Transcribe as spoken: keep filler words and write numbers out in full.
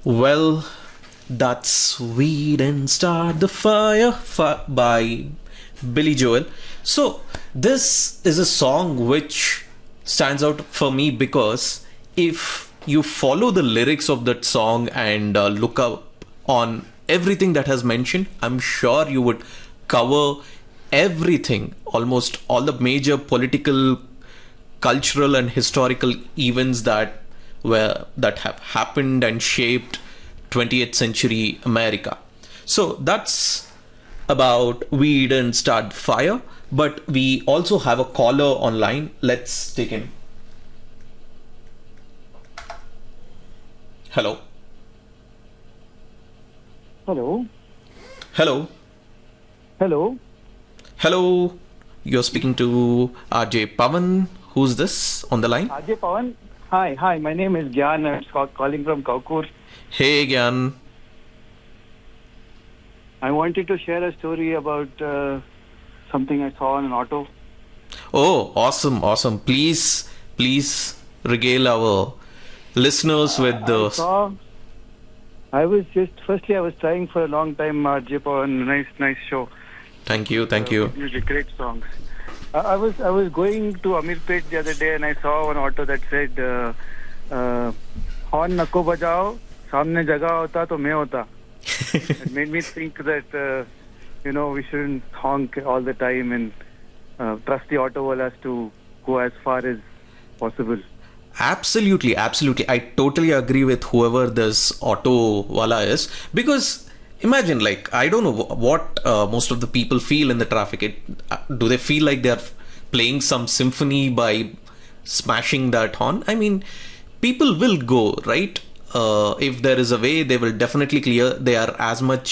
Well, that's We Didn't Start the Fire fi- by Billy Joel. So, this is a song which stands out for me because if you follow the lyrics of that song and uh, look up on everything that has mentioned, I'm sure you would cover everything, almost all the major political, cultural, and historical events that were that have happened and shaped twentieth century America. So that's about We Didn't Start Fire, but we also have a caller online. Let's take him. Hello. Hello. Hello. Hello. Hello. You're speaking to R J Pavan. Who's this on the line? R J Pawan. Hi. Hi. My name is Gyan. I'm ca- calling from Kaukur. Hey, Gyan. I wanted to share a story about uh, something I saw on an auto. Oh, awesome, awesome. Please, please regale our listeners with I the. saw. I was just firstly I was trying for a long time. R J Pawan. Nice, nice show. Thank you, thank Uh, you. Really great songs. Uh, I was I was going to Amirpet the other day and I saw an auto that said, uh, uh, "Horn nako bajao, samne jagah hota to main hota." It made me think that uh, you know we shouldn't honk all the time and uh, trust the auto wallahs to go as far as possible. Absolutely, absolutely. I totally agree with whoever this auto wala is because imagine, like, I don't know wh- what uh, most of the people feel in the traffic. It, uh, do they feel like they're playing some symphony by smashing that horn? I mean, people will go, right? Uh, if there is a way, they will definitely clear. They are as much